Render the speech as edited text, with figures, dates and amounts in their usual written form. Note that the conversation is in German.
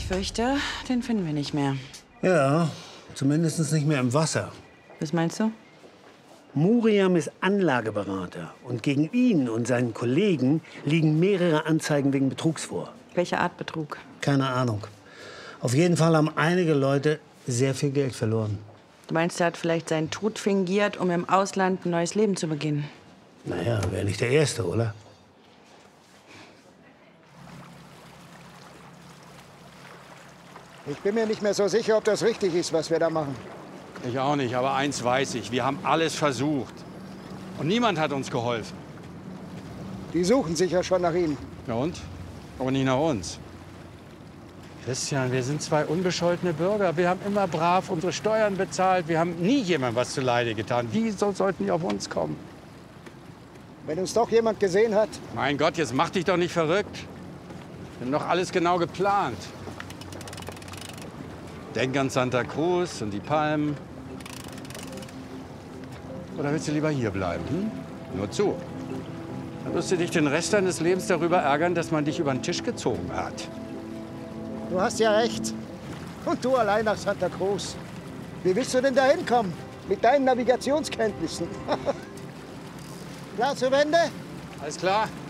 Ich fürchte, den finden wir nicht mehr. Ja, zumindest nicht mehr im Wasser. Was meinst du? Muriam ist Anlageberater. Und gegen ihn und seinen Kollegen liegen mehrere Anzeigen wegen Betrugs vor. Welche Art Betrug? Keine Ahnung. Auf jeden Fall haben einige Leute sehr viel Geld verloren. Du meinst, er hat vielleicht seinen Tod fingiert, um im Ausland ein neues Leben zu beginnen? Naja, wäre nicht der Erste, oder? Ich bin mir nicht mehr so sicher, ob das richtig ist, was wir da machen. Ich auch nicht, aber eins weiß ich. Wir haben alles versucht. Und niemand hat uns geholfen. Die suchen sicher schon nach Ihnen. Na und? Aber nicht nach uns. Christian, wir sind zwei unbescholtene Bürger. Wir haben immer brav unsere Steuern bezahlt. Wir haben nie jemandem was zuleide getan. Wieso sollten die auf uns kommen? Wenn uns doch jemand gesehen hat. Mein Gott, jetzt mach dich doch nicht verrückt. Wir haben doch alles genau geplant. Denk an Santa Cruz und die Palmen. Oder willst du lieber hier bleiben? Hm? Nur zu. Dann wirst du dich den Rest deines Lebens darüber ärgern, dass man dich über den Tisch gezogen hat. Du hast ja recht. Und du allein nach Santa Cruz. Wie willst du denn da hinkommen? Mit deinen Navigationskenntnissen. Klar zur Wende? Alles klar?